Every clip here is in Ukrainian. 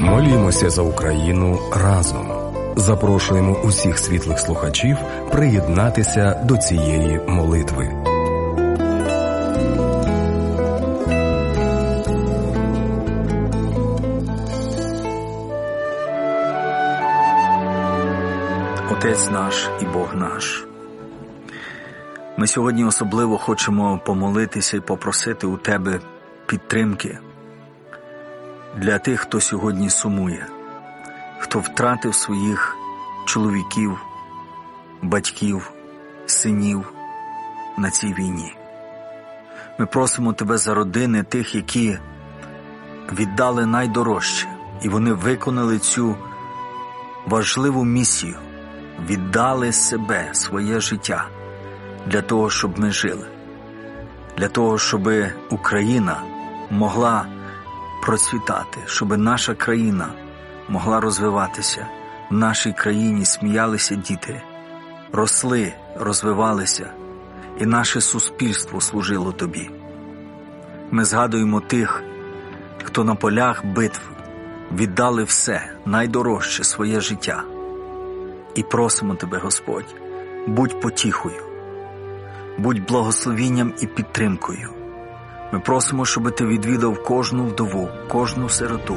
Молімося за Україну разом. Запрошуємо усіх світлих слухачів приєднатися до цієї молитви. Отець наш і Бог наш, ми сьогодні особливо хочемо помолитися і попросити у Тебе підтримки для тих, хто сьогодні сумує, хто втратив своїх чоловіків, батьків, синів на цій війні. Ми просимо Тебе за родини тих, які віддали найдорожче, і вони виконали цю важливу місію, віддали себе, своє життя для того, щоб ми жили, для того, щоб Україна могла процвітати, щоб наша країна могла розвиватися. В нашій країні сміялися діти, росли, розвивалися, і наше суспільство служило Тобі. Ми згадуємо тих, хто на полях битв віддали все, найдорожче, своє життя. І просимо Тебе, Господь, будь потіхою, будь благословінням і підтримкою. Ми просимо, щоб Ти відвідав кожну вдову, кожну сироту.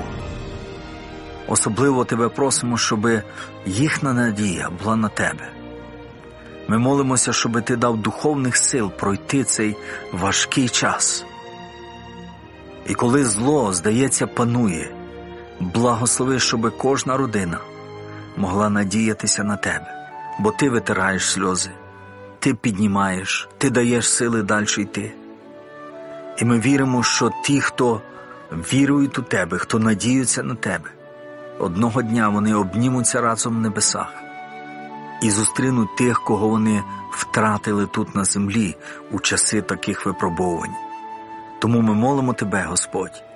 Особливо Тебе просимо, щоб їхня надія була на Тебе. Ми молимося, щоб Ти дав духовних сил пройти цей важкий час. І коли зло, здається, панує, благослови, щоб кожна родина могла надіятися на Тебе, бо Ти витираєш сльози, Ти піднімаєш, Ти даєш сили далі йти. І ми віримо, що ті, хто вірують у Тебе, хто надіються на Тебе, одного дня вони обнімуться разом в небесах і зустрінуть тих, кого вони втратили тут на землі у часи таких випробувань. Тому ми молимо Тебе, Господь,